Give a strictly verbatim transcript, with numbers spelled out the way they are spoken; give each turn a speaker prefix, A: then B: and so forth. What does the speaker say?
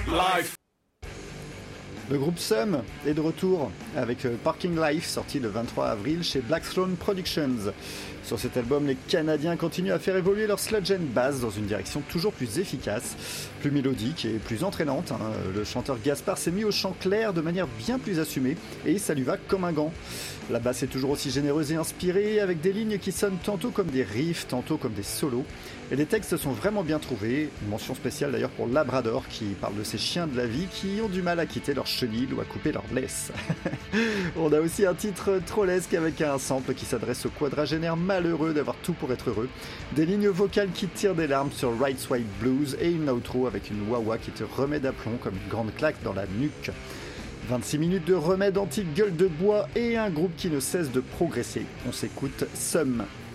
A: Life.
B: Le groupe Sum est de retour avec Parking Life, sorti le vingt-trois avril chez Black Throne Productions. Sur cet album, les Canadiens continuent à faire évoluer leur sludge and bass dans une direction toujours plus efficace, plus mélodique et plus entraînante. Hein. Le chanteur Gaspard s'est mis au chant clair de manière bien plus assumée et ça lui va comme un gant. La basse est toujours aussi généreuse et inspirée, avec des lignes qui sonnent tantôt comme des riffs, tantôt comme des solos. Et les textes sont vraiment bien trouvés. Une mention spéciale d'ailleurs pour Labrador, qui parle de ces chiens de la vie qui ont du mal à quitter leur chenille ou à couper leur laisse. On a aussi un titre trollesque avec un sample qui s'adresse au quadragénaire malheureux d'avoir tout pour être heureux. Des lignes vocales qui tirent des larmes sur Right Swipe Blues et une outro avec une wah-wah qui te remet d'aplomb comme une grande claque dans la nuque. vingt-six minutes de remède anti-gueule de bois et un groupe qui ne cesse de progresser. On s'écoute Sum.